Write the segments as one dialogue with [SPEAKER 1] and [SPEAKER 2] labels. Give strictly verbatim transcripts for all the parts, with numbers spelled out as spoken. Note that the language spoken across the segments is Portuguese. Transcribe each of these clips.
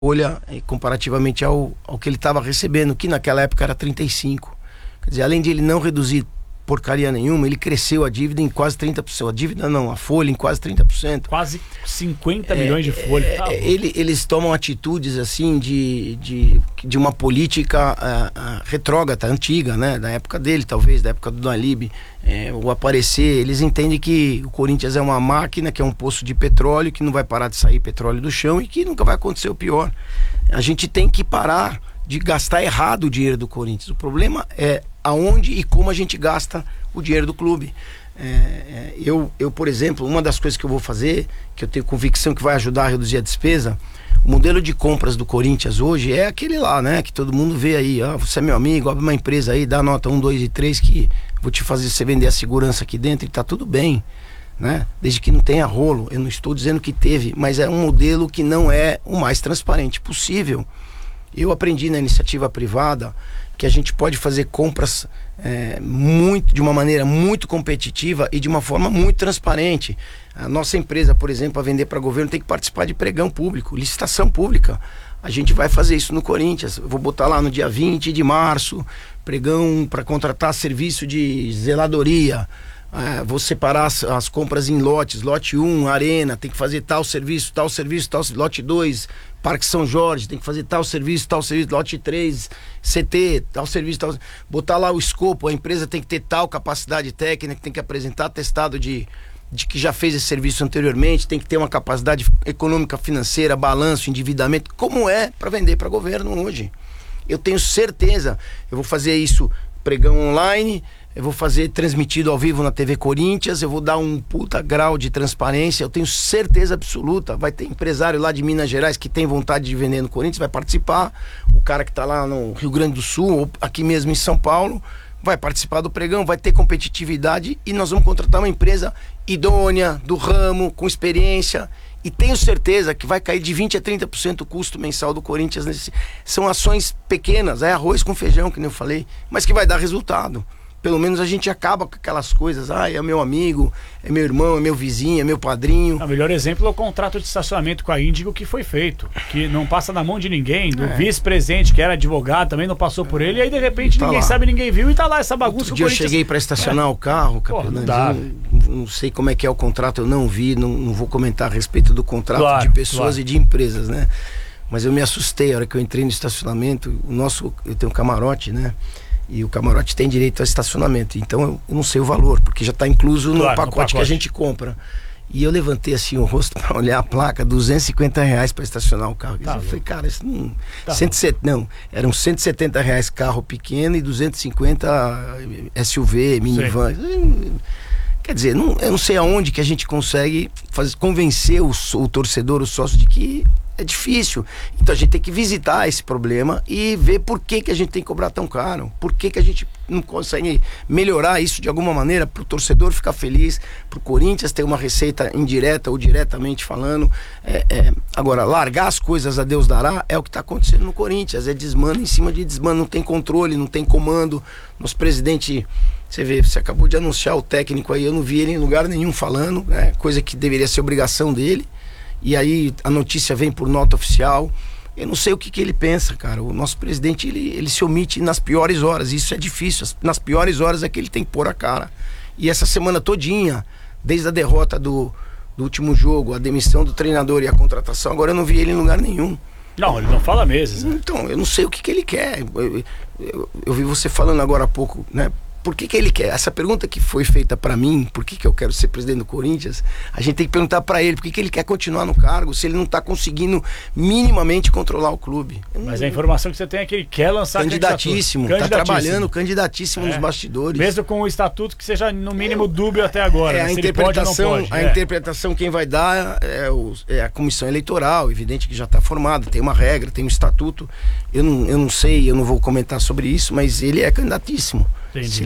[SPEAKER 1] folha comparativamente ao, ao que ele estava recebendo, que naquela época era trinta e cinco. Quer dizer, além de ele não reduzir porcaria nenhuma, ele cresceu a dívida em quase trinta por cento. A dívida não, a folha em quase trinta por cento.
[SPEAKER 2] Quase cinquenta milhões de folha.
[SPEAKER 1] É,
[SPEAKER 2] tá
[SPEAKER 1] ele, eles tomam atitudes assim de, de, de uma política uh, uh, retrógrada, antiga, né? Da época dele, talvez, da época do Dalib. É, o aparecer, eles entendem que o Corinthians é uma máquina, que é um poço de petróleo, que não vai parar de sair petróleo do chão e que nunca vai acontecer o pior. A gente tem que parar de gastar errado o dinheiro do Corinthians. O problema é aonde e como a gente gasta o dinheiro do clube. É, é, eu, eu, por exemplo, uma das coisas que eu vou fazer, que eu tenho convicção que vai ajudar a reduzir a despesa, o modelo de compras do Corinthians hoje é aquele lá, né? Que todo mundo vê aí, ó, você é meu amigo, abre uma empresa aí, dá nota um, dois e três que vou te fazer você vender a segurança aqui dentro e tá tudo bem, né? Desde que não tenha rolo. Eu não estou dizendo que teve, mas é um modelo que não é o mais transparente possível. Eu aprendi na iniciativa privada que a gente pode fazer compras é, muito, de uma maneira muito competitiva e de uma forma muito transparente. A nossa empresa, por exemplo, para vender para governo, tem que participar de pregão público, licitação pública. A gente vai fazer isso no Corinthians. Eu vou botar lá no dia vinte de março, pregão para contratar serviço de zeladoria. É, vou separar as, as compras em lotes. Lote um, arena, tem que fazer tal serviço, tal serviço, tal lote dois, Parque São Jorge, tem que fazer tal serviço, tal serviço, lote três, C T, tal serviço, tal... botar lá o escopo, a empresa tem que ter tal capacidade técnica, tem que apresentar atestado de, de que já fez esse serviço anteriormente, tem que ter uma capacidade econômica, financeira, balanço, endividamento, como é para vender para governo hoje. Eu tenho certeza, eu vou fazer isso pregão online, eu vou fazer transmitido ao vivo na T V Corinthians, eu vou dar um puta grau de transparência, eu tenho certeza absoluta. Vai ter empresário lá de Minas Gerais que tem vontade de vender no Corinthians, vai participar. O cara que tá lá no Rio Grande do Sul, ou aqui mesmo em São Paulo, vai participar do pregão, vai ter competitividade e nós vamos contratar uma empresa idônea, do ramo, com experiência. E tenho certeza que vai cair de vinte a trinta por cento o custo mensal do Corinthians. Nesse... São ações pequenas, é arroz com feijão, que nem eu falei, mas que vai dar resultado. Pelo menos a gente acaba com aquelas coisas. Ah, é meu amigo, é meu irmão, é meu vizinho, é meu padrinho.
[SPEAKER 2] O melhor exemplo é o contrato de estacionamento com a Índigo que foi feito, que não passa na mão de ninguém, do é. vice-presidente que era advogado, também não passou por ele, e aí de repente tá ninguém lá. sabe, ninguém viu, e tá lá essa bagunça.
[SPEAKER 1] Outro dia Corinthians... eu cheguei para estacionar é. o carro, Capelães, não, não sei como é que é o contrato, eu não vi, não, não vou comentar a respeito do contrato claro, de pessoas claro. e de empresas, né? Mas eu me assustei a hora que eu entrei no estacionamento. O nosso, eu tenho um camarote, né? E o camarote tem direito a estacionamento. Então eu, eu não sei o valor, porque já está incluso claro, no, pacote no pacote que a gente compra. E eu levantei assim o rosto para olhar a placa, duzentos e cinquenta reais para estacionar o carro. Tá, eu falei, cara, isso não, tá cento e setenta, não. Eram cento e setenta reais carro pequeno e duzentos e cinquenta S U V, minivan. Sim. Quer dizer, não, eu não sei aonde que a gente consegue fazer, convencer o, o torcedor, o sócio, de que é difícil. Então a gente tem que visitar esse problema e ver por que, que a gente tem que cobrar tão caro. Por que, que a gente não consegue melhorar isso de alguma maneira para o torcedor ficar feliz, para o Corinthians ter uma receita indireta ou diretamente falando. É, é, agora, largar as coisas a Deus dará é o que está acontecendo no Corinthians. É desmano em cima de desmano, não tem controle, não tem comando. Nosso presidente... Você vê, você acabou de anunciar o técnico aí, eu não vi ele em lugar nenhum falando, né? Coisa que deveria ser obrigação dele. E aí a notícia vem por nota oficial. Eu não sei o que, que ele pensa, cara. O nosso presidente, ele, ele se omite nas piores horas. Isso é difícil. Nas piores horas é que ele tem que pôr a cara. E essa semana todinha, desde a derrota do, do último jogo, a demissão do treinador e a contratação, agora eu não vi ele em lugar nenhum.
[SPEAKER 2] Não, ele não fala meses, né?
[SPEAKER 1] Então, eu não sei o que, que ele quer. Eu, eu, eu vi você falando agora há pouco, né? Por que que ele quer? Essa pergunta que foi feita pra mim, por que que eu quero ser presidente do Corinthians, a gente tem que perguntar pra ele, por que que ele quer continuar no cargo, se ele não tá conseguindo minimamente controlar o clube.
[SPEAKER 2] Mas a informação que você tem é que ele quer lançar
[SPEAKER 1] candidatíssimo, tá trabalhando, candidatíssimo é. nos bastidores.
[SPEAKER 2] Mesmo com o estatuto que seja no mínimo dúbio até agora.
[SPEAKER 1] É,
[SPEAKER 2] né?
[SPEAKER 1] a
[SPEAKER 2] se
[SPEAKER 1] interpretação,
[SPEAKER 2] pode ou não pode.
[SPEAKER 1] A
[SPEAKER 2] é.
[SPEAKER 1] interpretação quem vai dar é, o, é a comissão eleitoral, evidente que já tá formada, tem uma regra, tem um estatuto. Eu não, eu não sei, eu não vou comentar sobre isso, mas ele é candidatíssimo. Entendi. Se ele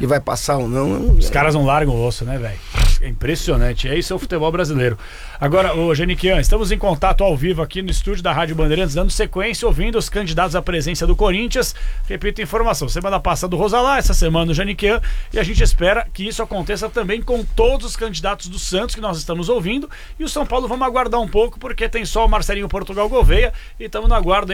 [SPEAKER 1] ele vai passar ou não.
[SPEAKER 2] Os caras não largam o osso, né, velho? É impressionante. É isso é o futebol brasileiro. Agora, ô Geniquian, estamos em contato ao vivo aqui no estúdio da Rádio Bandeirantes, dando sequência, ouvindo os candidatos à presença do Corinthians. Repito a informação, semana passada o Rosalá, essa semana o Geniquian, e a gente espera que isso aconteça também com todos os candidatos do Santos que nós estamos ouvindo. E o São Paulo vamos aguardar um pouco, porque tem só o Marcelinho Portugal Gouveia e estamos no aguardo